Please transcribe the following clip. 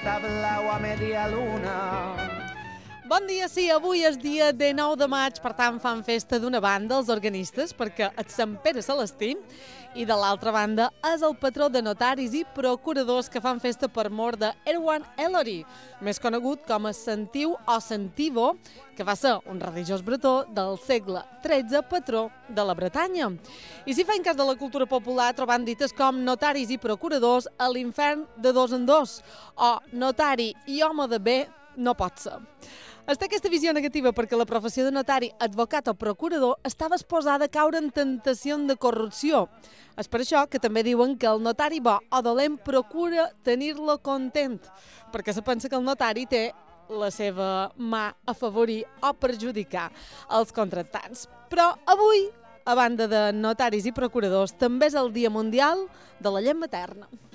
tablao a media luna. Bon dia, sí, avui és dia 19 de maig, per tant fan festa d'una banda, els organistes, perquè és Sant Pere Celestí, i de l'altra banda és el patró de notaris i procuradors que fan festa per mort de Erwan Ellery, més conegut com a Sentiu o Sentivo, que va ser un religiós bretó del segle XIII, patró de la Bretanya. I si fan cas de la cultura popular, trobant dites com notaris i procuradors a l'infern de dos en dos, o notari i home de bé no pot ser. Es té aquesta visió negativa perquè la professió de notari, advocat o procurador estava exposada a caure en tentació de corrupció. És per això que també diuen que el notari bo o dolent procura tenir-lo content, perquè se pensa que el notari té la seva mà a favorir o perjudicar els contractants. Però avui, a banda de notaris i procuradors, també és el Dia Mundial de la Llet Materna.